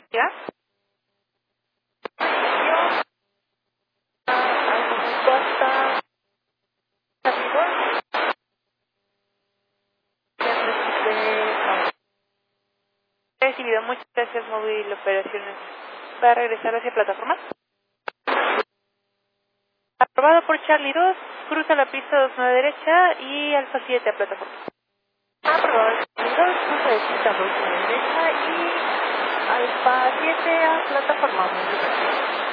¿Ya? Costa, recibido. Muchas gracias, móvil operaciones. ¿Va a regresar hacia plataforma? Aprobado por Charlie 2, cruza la pista 29 derecha y Alfa 7 a plataforma. Aprobado por Charlie 2, cruza de pista 29 derecha y Alfa 7 a plataforma.